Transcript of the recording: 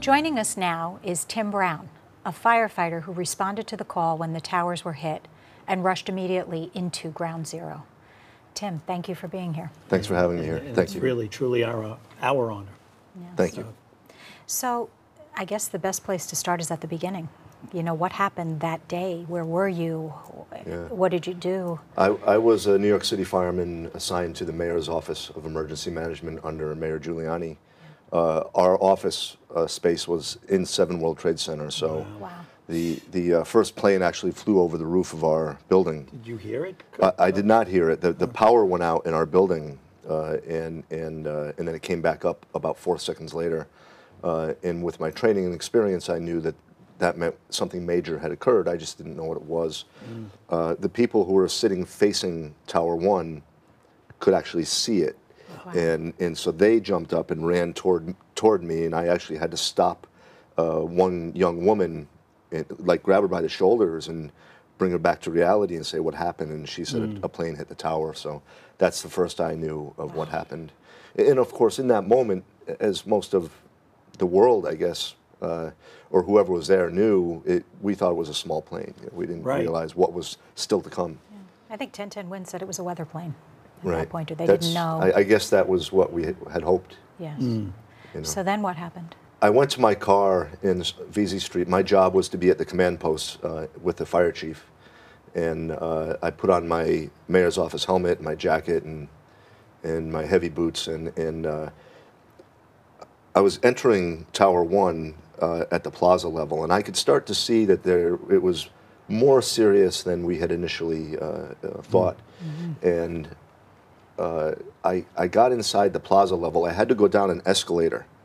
Joining us now is Tim Brown, a firefighter who responded to the call when the towers were hit and rushed immediately into Ground Zero. Tim, thank you for being here. Thanks for having me here. Thank it's you. Really, truly our honor. Yes. Thank you. So I guess the best place to start is at the beginning. You know, what happened that day? Where were you? Yeah. What did you do? I was a New York City fireman assigned to the Mayor's Office of Emergency Management under Mayor Giuliani. Our office space was in 7 World Trade Center, so Wow. the first plane actually flew over the roof of our building. Did you hear it? I did not hear it. The power went out in our building, and then it came back up about 4 seconds later. And with my training and experience, I knew that meant something major had occurred. I just didn't know what it was. The people who were sitting facing Tower 1 could actually see it. Wow. And so they jumped up and ran toward me, and I actually had to stop one young woman, and, like, grab her by the shoulders and bring her back to reality and say what happened. And she said a plane hit the tower. So that's the first I knew of what happened. And of course, in that moment, as most of the world, I guess, or whoever was there knew, we thought it was a small plane. We didn't realize what was still to come. Yeah. I think 1010 Win said it was a weather plane at Right. that point, or they didn't know. I guess that was what we had hoped. Yes. You know. So then what happened? I went to my car in VZ Street. My job was to be at the command post with the fire chief. And I put on my mayor's office helmet, my jacket, and my heavy boots. And I was entering Tower 1 at the plaza level, and I could start to see that it was more serious than we had initially thought. And I got inside the plaza level. I had to go down an escalator